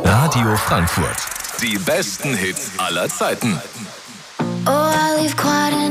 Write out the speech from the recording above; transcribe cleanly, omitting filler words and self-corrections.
Radio Frankfurt. Die besten Hits aller Zeiten. Oh, I leave quiet